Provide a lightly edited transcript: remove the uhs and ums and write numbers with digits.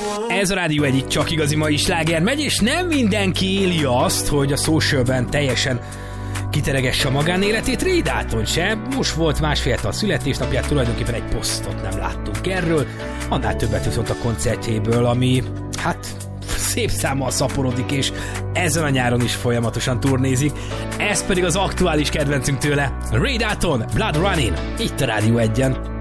Ez a Rádió egyik csak igazi mai sláger megy, és nem mindenki éli azt, hogy a socialben teljesen kiteregesse a magánéletét. Ray Dalton se. Most volt másfél a születésnapját, tulajdonképpen egy posztot nem láttunk erről. Annál többet viszont a koncertjéből, ami hát szép számmal szaporodik, és ezen a nyáron is folyamatosan turnézik. Ez pedig az aktuális kedvencünk tőle, Ray Dalton, Blood Running, itt a Rádió 1-en.